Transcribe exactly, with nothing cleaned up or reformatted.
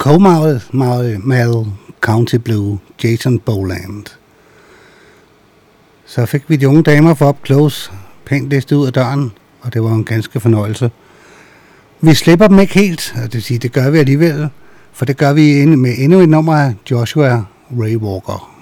Comal County Blue, Jason Boland. Så fik vi de unge damer for up close, pænt listet ud af døren, og det var en ganske fornøjelse. Vi slipper dem ikke helt, og det vil sige, det gør vi alligevel, for det gør vi med endnu et nummer af Joshua Ray Walker.